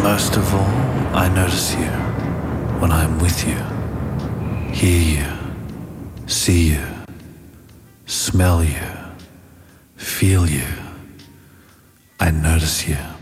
Most of all, I notice you when I am with you, hear you, see you, smell you, feel you. I notice you.